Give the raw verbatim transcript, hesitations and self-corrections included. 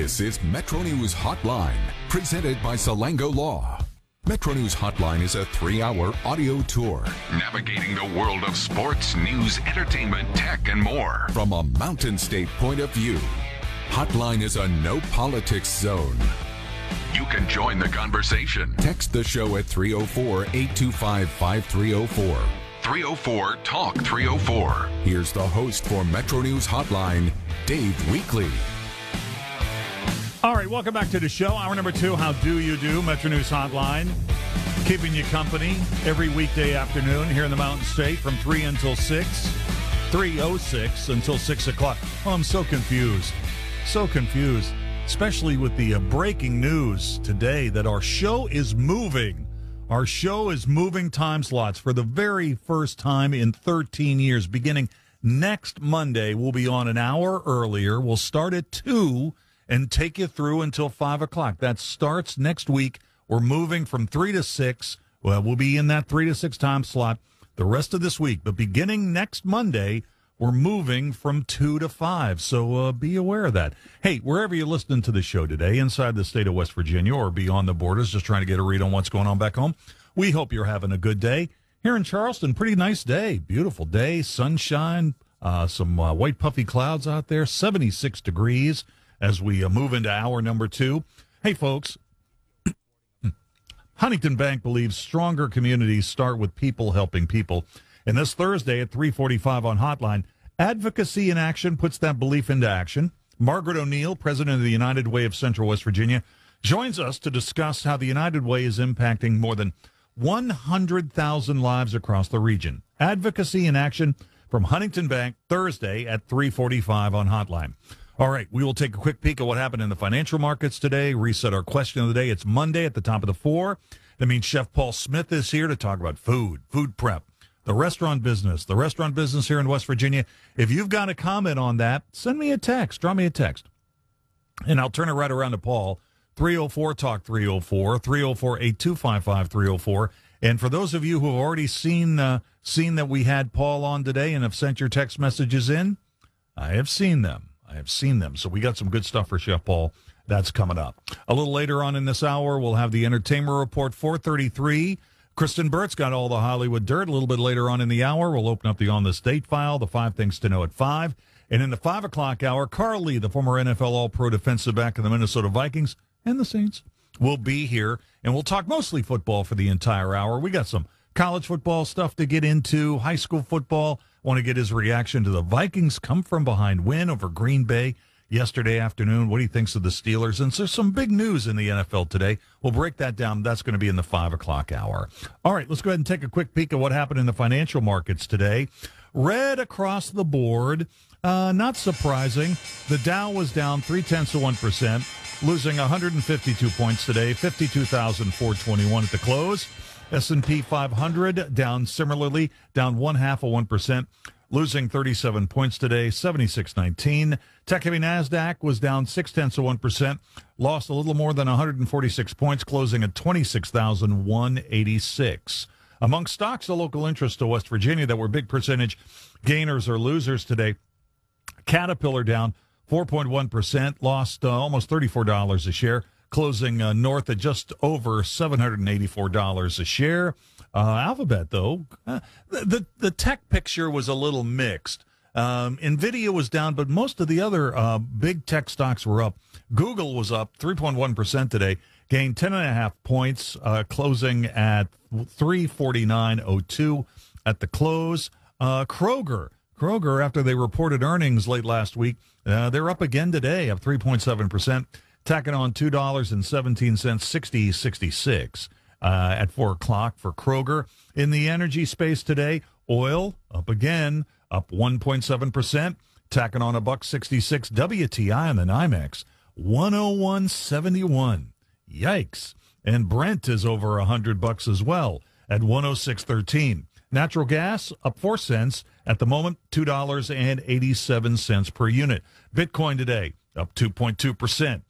This is Metro News Hotline, presented by Salango Law. Metro News Hotline is a three-hour audio tour navigating the world of sports, news, entertainment, tech, and more from a Mountain State point of view. Hotline is a no-politics zone. You can join the conversation. Text the show at three oh four, eight two five, five three oh four. three oh four, talk three oh four. Here's the host for Metro News Hotline, Dave Weekley. All right, welcome back to the show. Hour number two, How Do You Do? Metro News Hotline. Keeping you company every weekday afternoon here in the Mountain State from three until six. three oh six until six o'clock. Oh, I'm so confused. So confused. Especially with the uh, breaking news today that our show is moving. Our show is moving time slots for the very first time in thirteen years. Beginning next Monday, we'll be on an hour earlier. We'll start at two and take you through until five o'clock. That starts next week. We're moving from three to six. Well, we'll be in that three to six time slot the rest of this week. But beginning next Monday, we're moving from two to five. So uh, be aware of that. Hey, wherever you're listening to the show today, inside the state of West Virginia or beyond the borders, just trying to get a read on what's going on back home, we hope you're having a good day. Here in Charleston, pretty nice day. Beautiful day, sunshine, uh, some uh, white puffy clouds out there, seventy-six degrees. As we uh, move into hour number two. Hey, folks, Huntington Bank believes stronger communities start with people helping people. And this Thursday at three forty-five on Hotline, Advocacy in Action puts that belief into action. Margaret O'Neill, president of the United Way of Central West Virginia, joins us to discuss how the United Way is impacting more than one hundred thousand lives across the region. Advocacy in Action from Huntington Bank, Thursday at three forty-five on Hotline. All right, we will take a quick peek at what happened in the financial markets today, reset our question of the day. It's Monday at the top of the four. That means Chef Paul Smith is here to talk about food, food prep, the restaurant business, the restaurant business here in West Virginia. If you've got a comment on that, send me a text, draw me a text, and I'll turn it right around to Paul. three oh four, talk three oh four, three oh four, eight two five, five three oh four. And for those of you who have already seen, uh, seen that we had Paul on today and have sent your text messages in, I have seen them. I have seen them. So we got some good stuff for Chef Paul. That's coming up. A little later on in this hour, we'll have the Entertainment Report, four thirty-three. Kristen Burt's got all the Hollywood dirt. A little bit later on in the hour, we'll open up the On the State file, the five things to know at five. And in the five o'clock hour, Carl Lee, the former N F L All-Pro defensive back of the Minnesota Vikings and the Saints, will be here. And we'll talk mostly football for the entire hour. We got some college football stuff to get into, high school football. Want to get his reaction to the Vikings come from behind win over Green Bay yesterday afternoon. What he thinks of the Steelers. And so there's some big news in the N F L today. We'll break that down. That's going to be in the five o'clock hour. All right, let's go ahead and take a quick peek at what happened in the financial markets today. Red across the board. Uh, not surprising. The Dow was down three-tenths of one percent, losing one hundred fifty-two points today, fifty-two thousand four hundred twenty-one at the close. S and P five hundred down similarly, down one half of one percent, losing thirty-seven points today, seventy-six nineteen. Tech-heavy NASDAQ was down six tenths of one percent, lost a little more than one hundred forty-six points, closing at twenty-six thousand one hundred eighty-six. Among stocks of local interest to West Virginia that were big percentage gainers or losers today, Caterpillar down four point one percent, lost uh, almost thirty-four dollars a share. Closing uh, north at just over seven hundred eighty-four dollars a share. Uh, Alphabet, though, uh, the, the the tech picture was a little mixed. Um, NVIDIA was down, but most of the other uh, big tech stocks were up. Google was up three point one percent today, gained ten point five points, uh, closing at three forty-nine oh two at the close. Uh, Kroger, Kroger, after they reported earnings late last week, uh, they're up again today, up three point seven percent. Tacking on two dollars and seventeen cents, sixty sixty-six uh, at four o'clock for Kroger. In the energy space today, oil up again, up one point seven percent, tacking on a buck sixty-six. W T I on the NYMEX, one oh one seventy-one. Yikes. And Brent is over one hundred bucks as well at one oh six thirteen. Natural gas up four cents at the moment, two dollars and eighty-seven cents per unit. Bitcoin today up two point two percent.